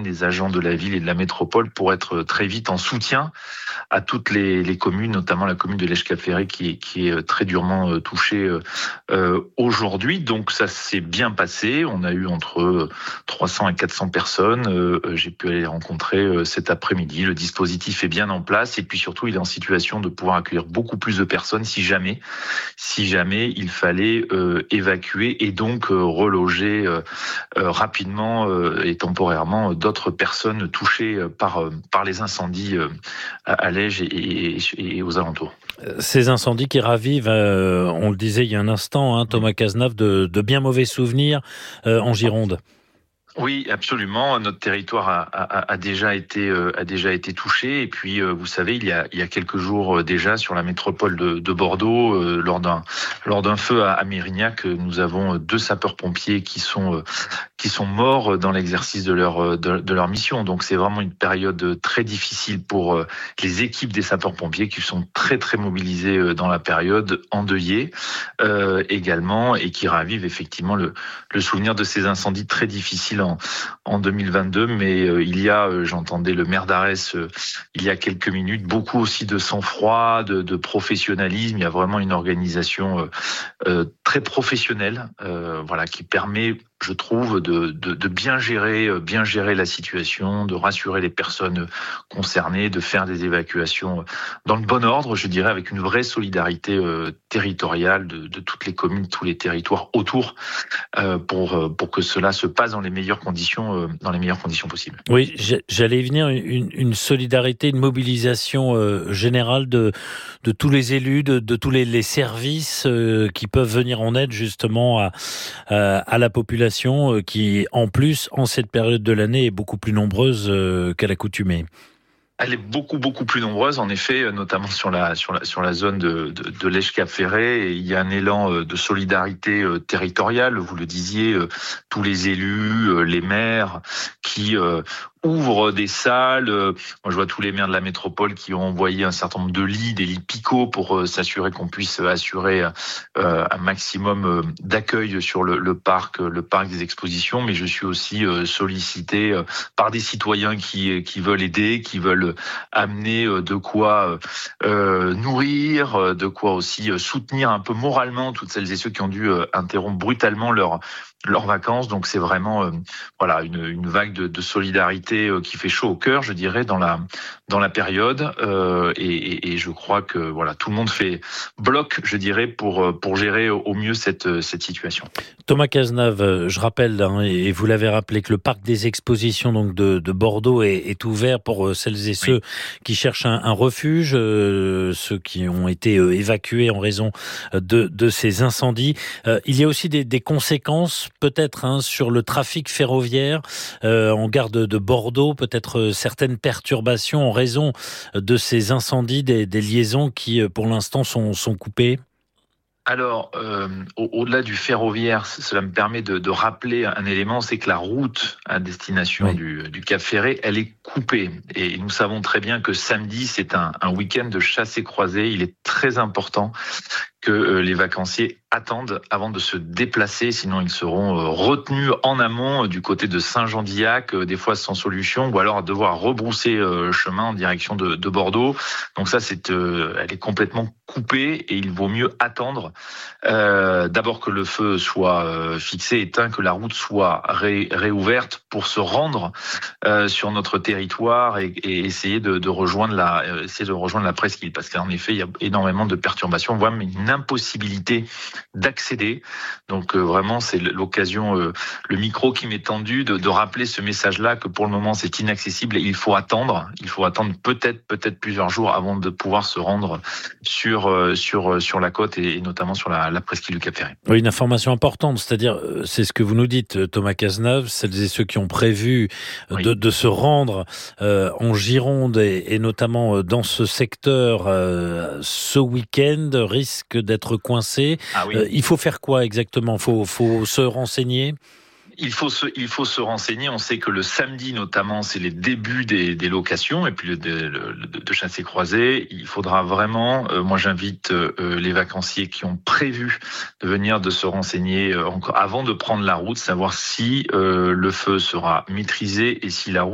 des agents de la ville et de la métropole pour être très vite en soutien à toutes les communes, notamment la commune de Lèche-Cap-Ferré qui est très durement touchée aujourd'hui. Donc ça s'est bien passé. On a eu entre 300 et 400 personnes. J'ai pu aller les rencontrer cet après-midi. Le dispositif est bien en place et puis surtout, il est en situation de pouvoir accueillir beaucoup plus de personnes si jamais il fallait évacuer et donc reloger rapidement et temporairement d'autres personnes touchées par les incendies à Lège et aux alentours. Ces incendies qui ravivent, on le disait il y a un instant, Thomas Cazenave, de bien mauvais souvenirs en Gironde. Oui, absolument. Notre territoire a déjà été touché. Et puis, vous savez, il y a quelques jours déjà, sur la métropole de Bordeaux, lors d'un feu à Mérignac, nous avons 2 sapeurs-pompiers qui sont morts dans l'exercice de leur mission. Donc, c'est vraiment une période très difficile pour les équipes des sapeurs-pompiers qui sont très très mobilisées dans la période, endeuillées également, et qui ravivent effectivement le souvenir de ces incendies très difficiles en 2022, mais il y a, j'entendais le maire d'Arès il y a quelques minutes, beaucoup aussi de sang-froid, de professionnalisme. Il y a vraiment une organisation très professionnelle, qui permet, je trouve, de bien gérer la situation, de rassurer les personnes concernées, de faire des évacuations dans le bon ordre, je dirais, avec une vraie solidarité territoriale de toutes les communes, tous les territoires autour, pour que cela se passe dans les meilleures conditions possibles. Oui, j'allais y venir, une solidarité, une mobilisation générale de tous les élus, de tous les services qui peuvent venir en aide justement à la population qui, en plus, en cette période de l'année, est beaucoup plus nombreuse qu'à l'accoutumée. Elle est beaucoup plus nombreuse, en effet, notamment sur la zone de Lèche-Cap-Ferré. Il y a un élan de solidarité territoriale. Vous le disiez, tous les élus, les maires qui ouvrent des salles. Moi, je vois tous les maires de la métropole qui ont envoyé un certain nombre de lits, des lits picots pour s'assurer qu'on puisse assurer un maximum d'accueil sur le parc des expositions. Mais je suis aussi sollicité par des citoyens qui veulent aider, qui veulent amener de quoi nourrir, de quoi aussi soutenir un peu moralement toutes celles et ceux qui ont dû interrompre brutalement leurs vacances. Donc c'est vraiment une vague de solidarité qui fait chaud au cœur, je dirais, dans la période, et je crois que tout le monde fait bloc, je dirais, pour gérer au mieux cette situation. Thomas Cazenave, je rappelle, et vous l'avez rappelé, que le parc des expositions donc de Bordeaux est ouvert pour celles et ceux qui cherchent un refuge, ceux qui ont été évacués en raison de ces incendies. Il y a aussi des conséquences peut-être sur le trafic ferroviaire en gare de Bordeaux, peut-être certaines perturbations en raison de ces incendies, des liaisons qui pour l'instant sont coupées. Alors, au-delà du ferroviaire, cela me permet de rappeler un élément, c'est que la route à destination du Cap Ferré, elle est coupée. Et nous savons très bien que samedi, c'est un week-end de chasse et croisée. Il est très important que les vacanciers attendent avant de se déplacer, sinon ils seront retenus en amont du côté de Saint-Jean-d'Illac, des fois sans solution, ou alors à devoir rebrousser chemin en direction de Bordeaux. Donc ça, elle est complètement coupée et il vaut mieux attendre d'abord que le feu soit fixé, éteint, que la route soit réouverte pour se rendre sur notre territoire et essayer de rejoindre la presqu'île, parce qu'en effet, il y a énormément de perturbations, voire une impossibilité d'accéder. Donc vraiment, c'est l'occasion, le micro qui m'est tendu, de rappeler ce message-là, que pour le moment, c'est inaccessible et il faut attendre peut-être plusieurs jours avant de pouvoir se rendre sur la côte et notamment sur la presqu'île du Cap Ferré. Oui, une information importante, c'est-à-dire, c'est ce que vous nous dites, Thomas Cazenave, celles et ceux qui ont prévu de se rendre en Gironde et notamment dans ce secteur ce week-end risquent d'être coincés. Ah oui. Il faut faire quoi exactement ? Faut se renseigner ? Il faut se renseigner. On sait que le samedi, notamment, c'est les débuts des locations et puis de chassé croisé. Il faudra vraiment, moi j'invite les vacanciers qui ont prévu de se renseigner encore avant de prendre la route, savoir si le feu sera maîtrisé et si la route